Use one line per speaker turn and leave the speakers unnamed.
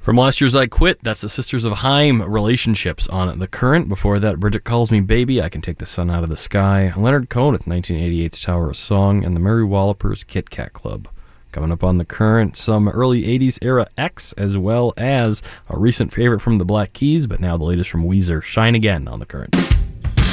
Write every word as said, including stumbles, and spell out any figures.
From last year's I Quit, that's the Sisters of Haim, Relationships on The Current. Before that, Bridget Calls Me Baby, I Can Take the Sun Out of the Sky. Leonard Cohen with nineteen eighty-eight's Tower of Song, and the Mary Wallopers' Kit Kat Club. Coming up on The Current, some early eighties era X, as well as a recent favorite from the Black Keys, but now the latest from Weezer, Shine Again on The Current.